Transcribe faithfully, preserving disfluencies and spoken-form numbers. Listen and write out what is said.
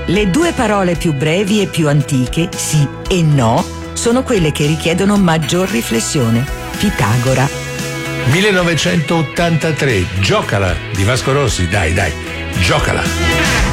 Le due parole più brevi e più antiche, sì e no, sono quelle che richiedono maggior riflessione. Pitagora. millenovecentottantatré, Giocala di Vasco Rossi, dai dai, giocala.